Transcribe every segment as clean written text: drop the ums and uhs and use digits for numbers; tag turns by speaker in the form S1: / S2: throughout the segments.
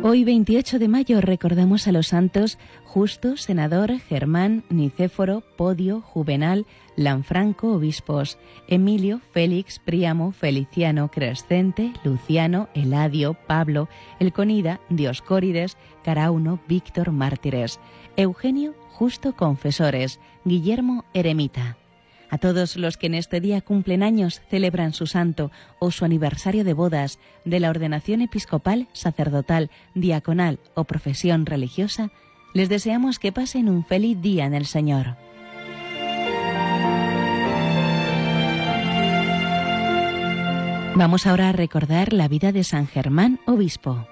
S1: Hoy, 28 de mayo, recordamos a los santos Justo, senador, Germán, Nicéforo, Podio, Juvenal, Lanfranco, obispos, Emilio, Félix, Príamo, Feliciano, Crescente, Luciano, Eladio, Pablo, Elconida, Dioscórides, Carauno, Víctor, mártires, Eugenio, Justo, confesores, Guillermo, eremita. A todos los que en este día cumplen años, celebran su santo o su aniversario de bodas, de la ordenación episcopal, sacerdotal, diaconal o profesión religiosa, les deseamos que pasen un feliz día en el Señor. Vamos ahora a recordar la vida de San Germán, obispo.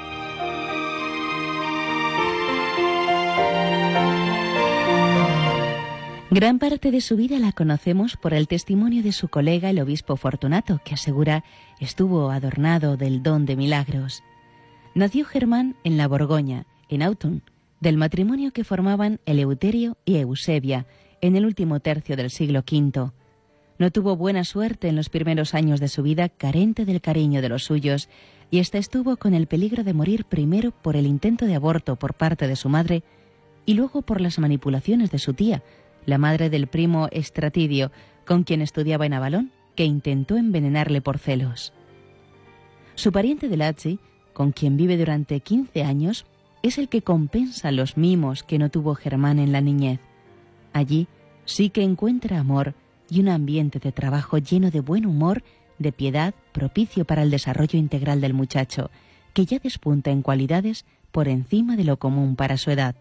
S1: Gran parte de su vida la conocemos por el testimonio de su colega el obispo Fortunato, que asegura estuvo adornado del don de milagros. Nació Germán en la Borgoña, en Autun, del matrimonio que formaban Eleuterio y Eusebia en el último tercio del siglo V. No tuvo buena suerte en los primeros años de su vida, carente del cariño de los suyos, y ésta estuvo con el peligro de morir primero por el intento de aborto por parte de su madre y luego por las manipulaciones de su tía, la madre del primo Estratidio, con quien estudiaba en Avalón, que intentó envenenarle por celos. Su pariente de Lazzi, con quien vive durante 15 años, es el que compensa los mimos que no tuvo Germán en la niñez. Allí sí que encuentra amor y un ambiente de trabajo lleno de buen humor, de piedad, propicio para el desarrollo integral del muchacho, que ya despunta en cualidades por encima de lo común para su edad.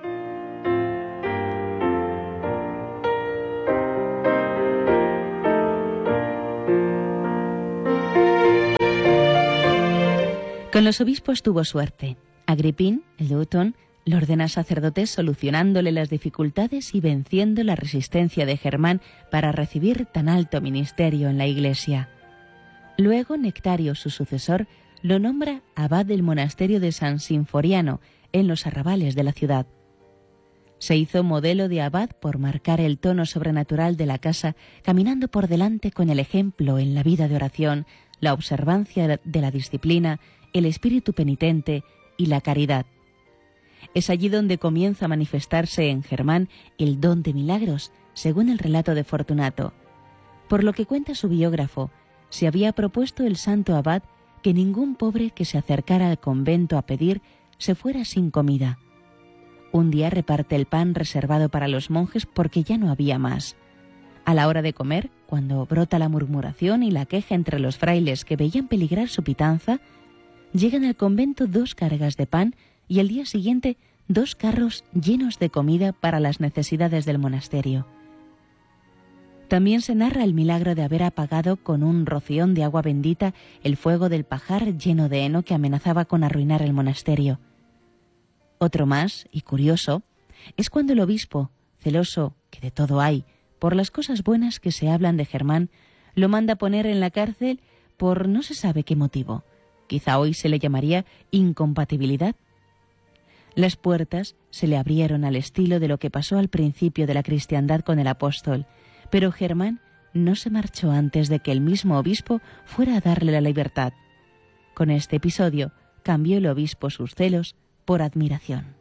S1: Con los obispos tuvo suerte. Agripín, el de Eutón, le ordena sacerdote solucionándole las dificultades y venciendo la resistencia de Germán para recibir tan alto ministerio en la Iglesia. Luego Nectario, su sucesor, lo nombra abad del monasterio de San Sinforiano, en los arrabales de la ciudad. Se hizo modelo de abad por marcar el tono sobrenatural de la casa, caminando por delante con el ejemplo en la vida de oración, la observancia de la disciplina, el espíritu penitente y la caridad. Es allí donde comienza a manifestarse en Germán el don de milagros, según el relato de Fortunato. Por lo que cuenta su biógrafo, se había propuesto el santo abad que ningún pobre que se acercara al convento a pedir se fuera sin comida. Un día reparte el pan reservado para los monjes porque ya no había más. A la hora de comer, cuando brota la murmuración y la queja entre los frailes que veían peligrar su pitanza, llegan al convento 2 cargas de pan y al día siguiente 2 carros llenos de comida para las necesidades del monasterio. También se narra el milagro de haber apagado con un roción de agua bendita el fuego del pajar lleno de heno que amenazaba con arruinar el monasterio. Otro más, y curioso, es cuando el obispo, celoso, que de todo hay, por las cosas buenas que se hablan de Germán, lo manda poner en la cárcel por no se sabe qué motivo. Quizá hoy se le llamaría incompatibilidad. Las puertas se le abrieron al estilo de lo que pasó al principio de la cristiandad con el apóstol, pero Germán no se marchó antes de que el mismo obispo fuera a darle la libertad. Con este episodio cambió el obispo sus celos por admiración.